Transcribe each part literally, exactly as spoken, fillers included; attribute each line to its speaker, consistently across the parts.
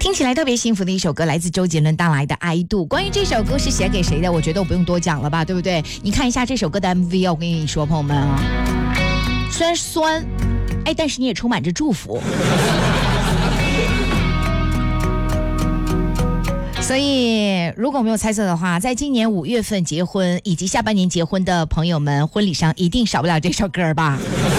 Speaker 1: 听起来特别幸福的一首歌，来自周杰伦带来的《爱度》。关于这首歌是写给谁的，我觉得我不用多讲了吧，对不对？你看一下这首歌的 M V， 我跟你说，朋友们啊，虽然酸，哎，但是你也充满着祝福。所以如果我没有猜测的话，在今年五月份结婚以及下半年结婚的朋友们，婚礼上一定少不了这首歌吧。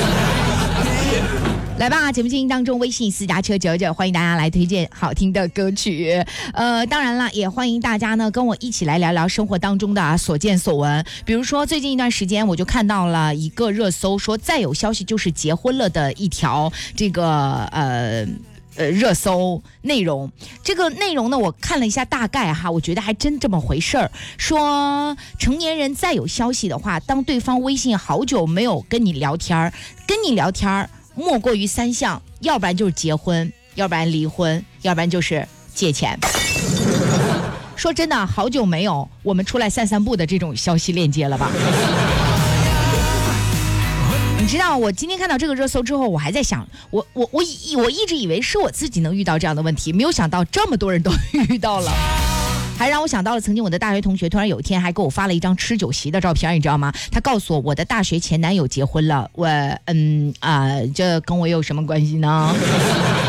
Speaker 1: 来吧，节目进行当中，微信私家车九九，欢迎大家来推荐好听的歌曲。呃，当然了，也欢迎大家呢跟我一起来聊聊生活当中的、啊、所见所闻。比如说，最近一段时间我就看到了一个热搜，说再有消息就是结婚了的一条这个呃。呃，热搜内容，这个内容呢，我看了一下大概哈，我觉得还真这么回事儿。说成年人再有消息的话，当对方微信好久没有跟你聊天，跟你聊天莫过于三项，要不然就是结婚，要不然离婚，要不然就是借钱。说真的，好久没有我们出来散散步的这种消息链接了吧？你知道我今天看到这个热搜之后，我还在想，我我我我一直以为是我自己能遇到这样的问题，没有想到这么多人都遇到了，还让我想到了曾经我的大学同学突然有一天还给我发了一张吃酒席的照片，你知道吗？他告诉我我的大学前男友结婚了，我嗯啊、呃，这跟我有什么关系呢？